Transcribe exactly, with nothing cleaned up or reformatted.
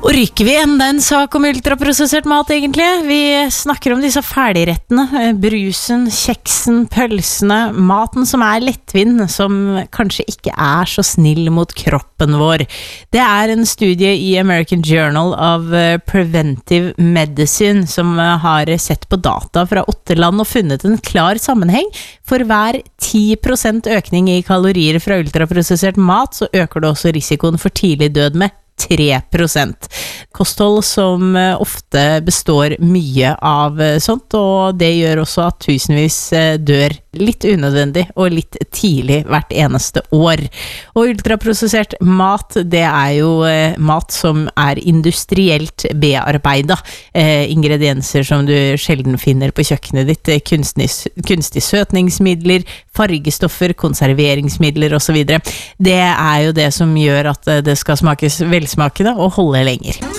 Og ryker vi enda en sak om ultraprosessert mat egentlig? Vi snakker om disse ferdigrettene, brusen, kjeksen, pølsene, maten som er lettvinn, som kanskje ikke er så snill mot kroppen vår. Det er en studie i American Journal of Preventive Medicine som har sett på data fra åtte land og funnet en klar sammenheng. For hver ti prosent økning i kalorier fra ultraprosessert mat, så øker det også risikoen for tidlig død med tre prosent. Kosthold som ofte består mye av sånt, og det gjør også at tusenvis dør litt unødvendig og litt tidlig hvert eneste år. Og ultraprosessert mat, det er jo mat som er industrielt bearbeidet. Eh, ingredienser som du sjelden finner på kjøkkenet ditt, kunstig, kunstig søtningsmidler, fargestoffer, konserveringsmidler og så videre. Det er jo det som gjør at det skal smakes velsmakende og holde lenger.